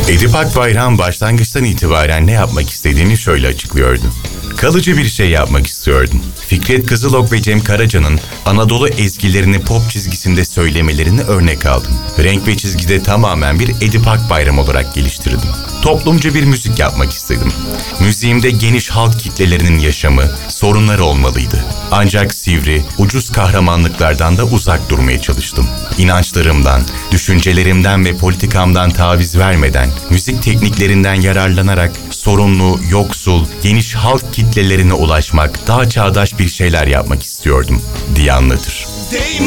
Edip Akbayram başlangıçtan itibaren ne yapmak istediğini şöyle açıklıyordu. Kalıcı bir şey yapmak istiyordum. Fikret Kızılok ve Cem Karaca'nın Anadolu ezgilerini pop çizgisinde söylemelerini örnek aldım. Renk ve çizgide tamamen bir Edip Akbayram olarak geliştirdim. Toplumcu bir müzik yapmak istedim. Müziğimde geniş halk kitlelerinin yaşamı, sorunları olmalıydı. Ancak sivri, ucuz kahramanlıklardan da uzak durmaya çalıştım. İnançlarımdan, düşüncelerimden ve politikamdan taviz vermeden, müzik tekniklerinden yararlanarak sorunlu, yoksul, geniş halk kitlelerine ulaşmak, daha çağdaş bir şeyler yapmak istiyordum diye anlatır. Değmez